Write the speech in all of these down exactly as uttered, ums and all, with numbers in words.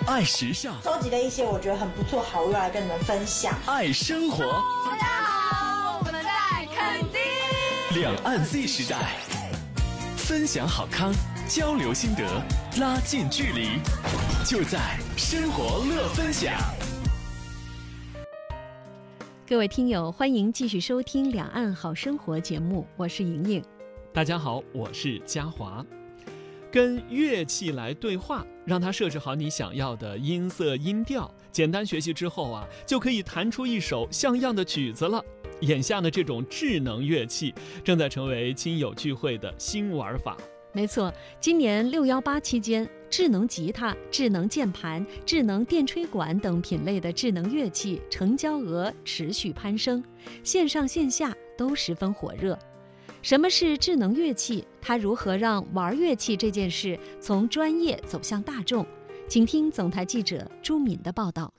爱时尚， 收集了一些我觉得很不错好物来跟你们分享。 爱生活， 大家好，我们在垦丁。 两岸 Z 时代，分享好康，交流心得，拉近距离，就在生活乐分享。 各位听友，欢迎继续收听《两岸好生活》节目，我是莹莹。 大家好，我是嘉华。跟乐器来对话，让它设置好你想要的音色音调，简单学习之后啊，就可以弹出一首像样的曲子了。眼下呢，这种智能乐器正在成为亲友聚会的新玩法。 没错，今年六幺八期间，智能吉他、智能键盘、智能电吹管等品类的智能乐器成交额持续攀升，线上线下都十分火热。什么是智能乐器？它如何让玩乐器这件事从专业走向大众？请听总台记者朱敏的报道。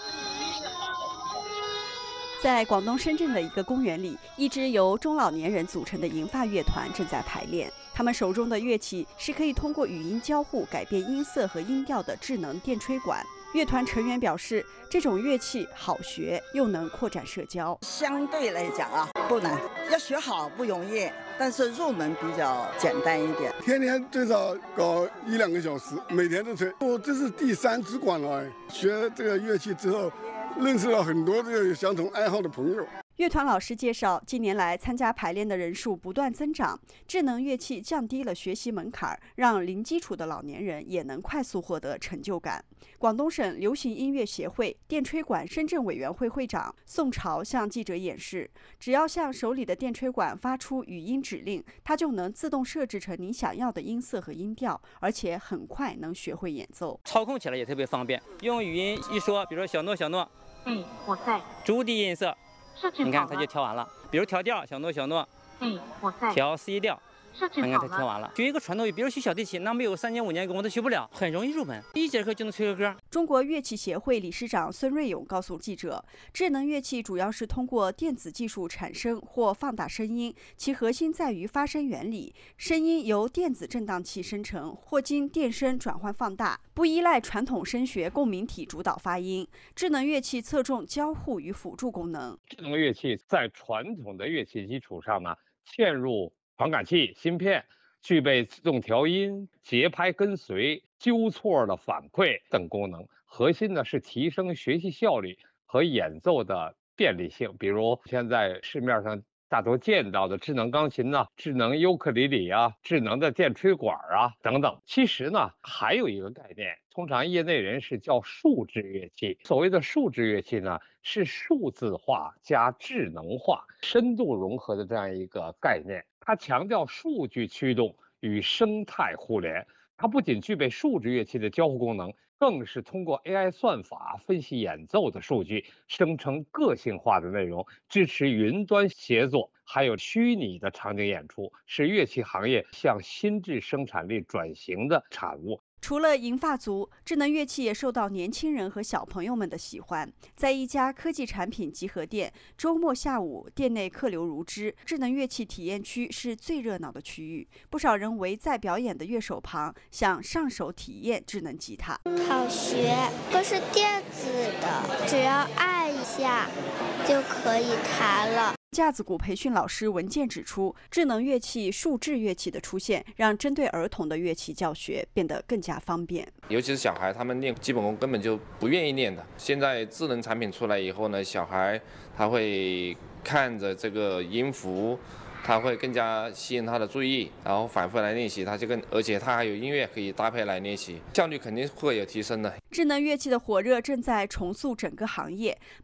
在广东深圳的一个公园里，一支由中老年人组成的银发乐团正在排练。他们手中的乐器是可以通过语音交互改变音色和音调的智能电吹管。乐团成员表示，这种乐器好学，又能扩展社交。 相对来讲啊，不难，要学好不容易，但是入门比较简单一点。 天天最少搞一两个小时，每天都吹。我这是第三支管了，学这个乐器之后，认识了很多这个有相同爱好的朋友。 乐团老师介绍，近年来参加排练的人数不断增长，智能乐器降低了学习门槛，让零基础的老年人也能快速获得成就感。广东省流行音乐协会电吹管深圳委员会会长宋朝向记者演示，只要向手里的电吹管发出语音指令，它就能自动设置成你想要的音色和音调，而且很快能学会演奏。 操控起来也特别方便，用语音一说，比如说小诺小诺， 嗯，我在。 逐低音色。你看，它就调完了。比如调调，小诺小诺， 嗯，我在。 调 C 调，你看它调完了。学一个传统乐，比如学小提琴，那没有三年五年功我都学不了，很容易入门，一节课就能吹个歌。 中国乐器协会理事长孙瑞勇告诉记者，智能乐器主要是通过电子技术产生或放大声音，其核心在于发声原理。声音由电子振荡器生成，或经电声转换放大，不依赖传统声学共鸣体主导发音。智能乐器侧重交互与辅助功能。 智能乐器在传统的乐器基础上呢，嵌入传感器、芯片，具备自动调音、节拍跟随、纠错的反馈等功能。核心呢是提升学习效率和演奏的便利性。比如现在市面上大多见到的智能钢琴呢、智能尤克里里啊、智能的电吹管啊等等。其实呢，还有一个概念，通常业内人士叫数字乐器。所谓的数字乐器呢，是数字化加智能化、深度融合的这样一个概念。它强调数据驱动与生态互联。它不仅具备数字乐器的交互功能，更是通过 A I 算法分析演奏的数据，生成个性化的内容，支持云端协作，还有虚拟的场景演出，是乐器行业向新质生产力转型的产物。 除了银发族，智能乐器也受到年轻人和小朋友们的喜欢。在一家科技产品集合店，周末下午店内客流如织，智能乐器体验区是最热闹的区域。不少人围在表演的乐手旁，想上手体验智能吉他。 好学，这是电子的，只要按一下就可以弹了。 架子鼓培训老师文健指出，智能乐器、数字乐器的出现，让针对儿童的乐器教学变得更加方便。 尤其是小孩，他们练基本功根本就不愿意练的。现在智能产品出来以后呢，小孩他会看着这个音符，他会更加吸引他的注意，然后反复来练习，他就更，而且他还有音乐可以搭配来练习，效率肯定会有提升的。 智能乐器的火热正在重塑整个行业，